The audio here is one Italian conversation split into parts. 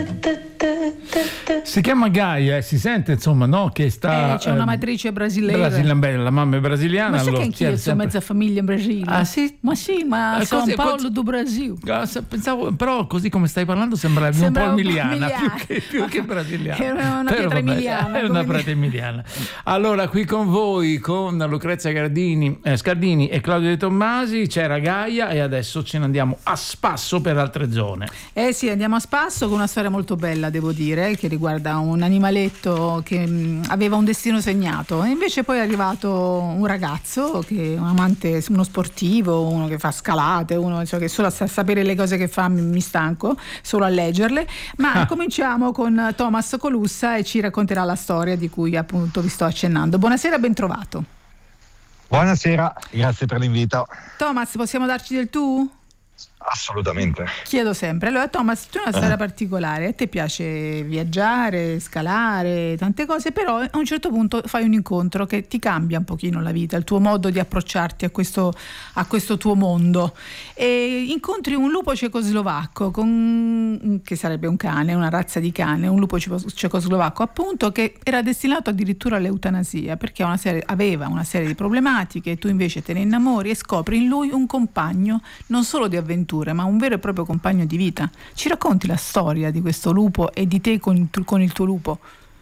Si chiama Gaia, si sente insomma, no? Che sta. C'è una matrice brasiliana. La mamma è brasiliana. Ma sai allora, che anch'io ho mezza famiglia in Brasile? Ah sì? Ma sì, ma São Paulo do Brasil. Pensavo, però così come stai parlando sembravi un po' emiliana, più che brasiliana. È una pietra emiliana. È una pietra emiliana. Allora, qui con voi, con Lucrezia Scardini e Claudio De Tommasi, c'era Gaia e adesso ce ne andiamo a spasso per altre zone. Sì, andiamo a spasso con una storia molto bella, devo dire, che riguarda un animaletto che aveva un destino segnato e invece poi è arrivato un ragazzo che è un amante, uno sportivo, uno che fa scalate, uno che solo a sapere le cose che fa mi stanco solo a leggerle, ma cominciamo con Thomas Colussa e ci racconterà la storia di cui appunto vi sto accennando. Buonasera, ben trovato. Buonasera, grazie per l'invito. Thomas, possiamo darci del tu? Assolutamente. Chiedo sempre. Allora, Thomas, tu hai una storia particolare. A te piace viaggiare, scalare, tante cose, però a un certo punto fai un incontro che ti cambia un pochino la vita, il tuo modo di approcciarti a questo tuo mondo. E incontri un lupo cecoslovacco, che sarebbe un cane, una razza di cane, un lupo cecoslovacco, appunto, che era destinato addirittura all'eutanasia, perché aveva una serie di problematiche, tu invece te ne innamori e scopri in lui un compagno, non solo di avventure, ma un vero e proprio compagno di vita. Ci racconti la storia di questo lupo e di te con il tuo lupo?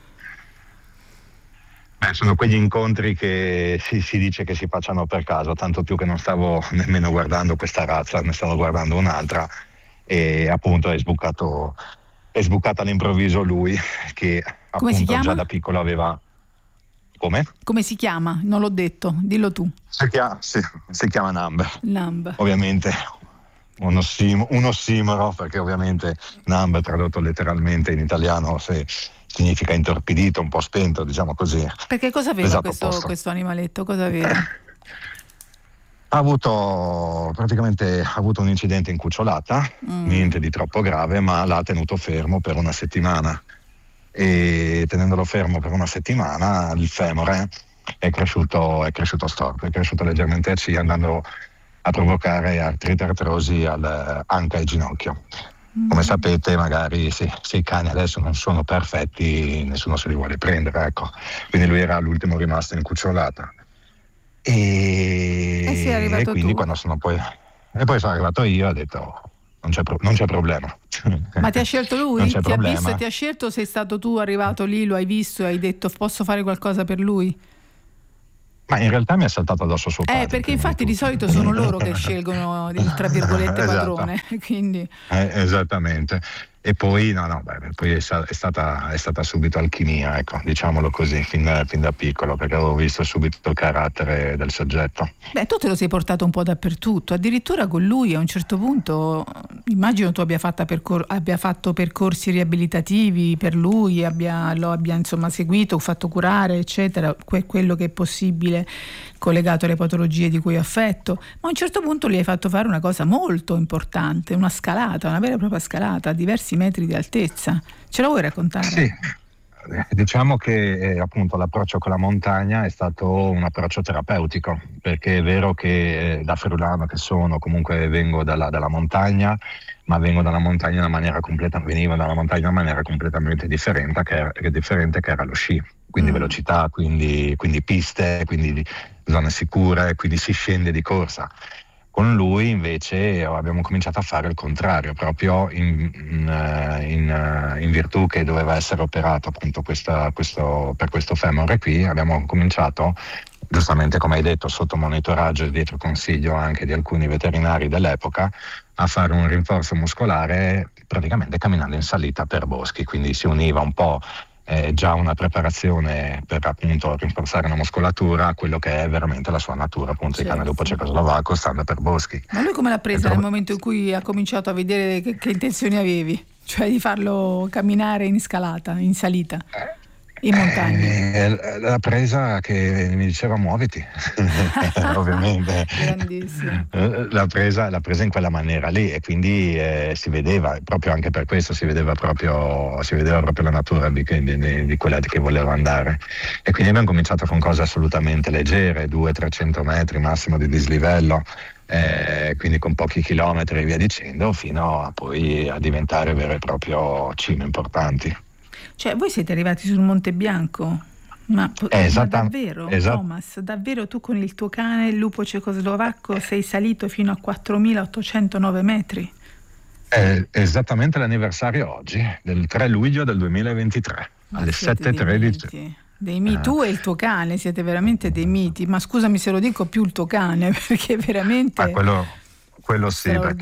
Sono quegli incontri che si dice che si facciano per caso, tanto più che non stavo nemmeno guardando questa razza, ne stavo guardando un'altra e appunto è sbucato all'improvviso lui, che appunto già da piccolo aveva... Come? Come si chiama? Non l'ho detto, dillo tu. Si chiama Numb. Ovviamente un ossimoro, perché ovviamente Numb, tradotto letteralmente in italiano, significa intorpidito, un po' spento, diciamo così. Perché cosa aveva questo animaletto? Cosa aveva? Ha avuto un incidente in cucciolata, niente di troppo grave, ma l'ha tenuto fermo per una settimana. E tenendolo fermo per una settimana il femore è cresciuto storto, è cresciuto leggermente a C, andando a provocare artrite artrosi anche al ginocchio. Come sapete, magari se i cani adesso non sono perfetti, nessuno se li vuole prendere, ecco. Quindi lui era l'ultimo rimasto in cucciolata. E quindi quando poi sono arrivato io, ho detto non c'è problema. Ma ti ha scelto lui? Non c'è ti ha problema. visto e ti ha scelto, o sei stato tu arrivato lì, lo hai visto e hai detto posso fare qualcosa per lui? Ma in realtà mi è saltato addosso suo padre. Perché infatti di solito sono loro che scelgono il tra virgolette padrone. Quindi. Esattamente. E poi poi è stata subito alchimia, ecco, diciamolo così, fin da piccolo, perché avevo visto subito il carattere del soggetto. Tu te lo sei portato un po' dappertutto, addirittura con lui a un certo punto immagino tu abbia fatto percorsi riabilitativi per lui, lo abbia insomma seguito, fatto curare, eccetera, quello che è possibile collegato alle patologie di cui è affetto, ma a un certo punto gli hai fatto fare una cosa molto importante, una vera e propria scalata a diversi metri di altezza. Ce la vuoi raccontare? Sì, diciamo che appunto l'approccio con la montagna è stato un approccio terapeutico, perché è vero che da friulano che sono, comunque vengo dalla montagna, ma venivo dalla montagna in una maniera completamente differente, che era lo sci, quindi velocità, quindi piste, quindi zone sicure, quindi si scende di corsa. Con lui invece abbiamo cominciato a fare il contrario, proprio in virtù che doveva essere operato appunto per questo femore qui. Abbiamo cominciato, giustamente come hai detto, sotto monitoraggio e dietro consiglio anche di alcuni veterinari dell'epoca, a fare un rinforzo muscolare praticamente camminando in salita per boschi, quindi si univa un po' già una preparazione per appunto rinforzare la muscolatura a quello che è veramente la sua natura, appunto il cane lupo cecoslovacco stando per boschi. Ma lui come l'ha presa nel momento in cui ha cominciato a vedere che intenzioni avevi? Cioè di farlo camminare in scalata, in salita, in montagna? La presa che mi diceva muoviti, ovviamente. Grandissimo. L'ha presa in quella maniera lì e quindi si vedeva, proprio anche per questo si vedeva proprio la natura di quella che voleva andare. E quindi abbiamo cominciato con cose assolutamente leggere, 200-300 metri massimo di dislivello, quindi con pochi chilometri e via dicendo, fino a poi a diventare vero e proprio cime importanti. Cioè, voi siete arrivati sul Monte Bianco? Ma davvero, Thomas, davvero tu con il tuo cane, il lupo cecoslovacco, sei salito fino a 4.809 metri? È esattamente l'anniversario oggi, del 3 luglio del 2023, alle 7:13. Dei miti, tu e il tuo cane siete veramente dei miti, ma scusami se lo dico, più il tuo cane, perché veramente quello sì, perché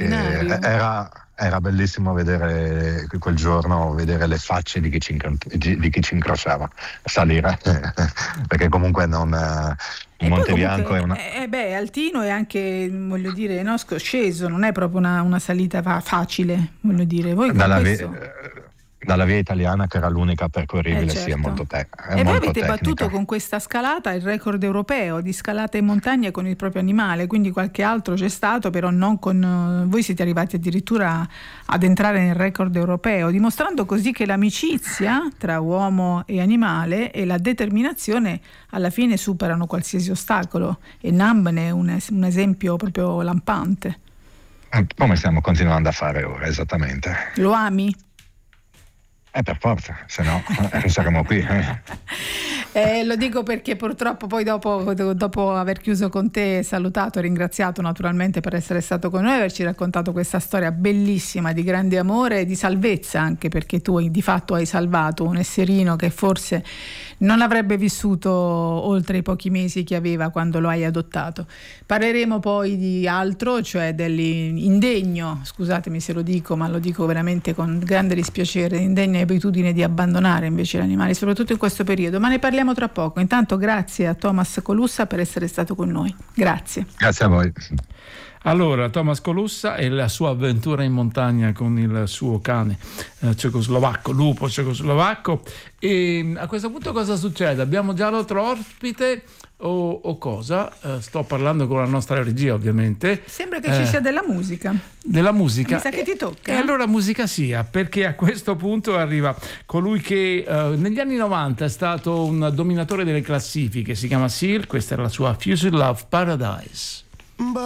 era bellissimo vedere quel giorno, vedere le facce di chi ci incrociava salire, perché comunque il Monte Bianco è è altino e anche, voglio dire, sceso, non è proprio una salita facile, voglio dire. Voi dalla via italiana, che era l'unica percorribile, certo. Sì, è molto e voi avete battuto con questa scalata il record europeo di scalata in montagna con il proprio animale, quindi qualche altro c'è stato, però non con voi. Siete arrivati addirittura ad entrare nel record europeo, dimostrando così che l'amicizia tra uomo e animale e la determinazione alla fine superano qualsiasi ostacolo, e Namb ne è un esempio proprio lampante. Come stiamo continuando a fare ora, esattamente. Lo ami? Per forza, se no saremo qui. Lo dico perché purtroppo poi dopo aver chiuso con te, salutato e ringraziato naturalmente per essere stato con noi, averci raccontato questa storia bellissima di grande amore e di salvezza, anche perché tu di fatto hai salvato un esserino che forse non avrebbe vissuto oltre i pochi mesi che aveva quando lo hai adottato. Parleremo poi di altro, cioè dell'indegno, scusatemi se lo dico, ma lo dico veramente con grande dispiacere, indegna abitudine di abbandonare invece gli animali, soprattutto in questo periodo, ma ne parliamo tra poco. Intanto grazie a Thomas Colussa per essere stato con noi. Grazie a voi. Allora, Thomas Colussa e la sua avventura in montagna con il suo cane cecoslovacco, lupo cecoslovacco. E a questo punto cosa succede? Abbiamo già l'altro ospite o cosa? Sto parlando con la nostra regia, ovviamente. Sembra che ci sia della musica. Della musica. Mi sa che ti tocca. E allora musica sia, perché a questo punto arriva colui che negli anni 90 è stato un dominatore delle classifiche, si chiama Seal, questa era la sua Fused Love Paradise.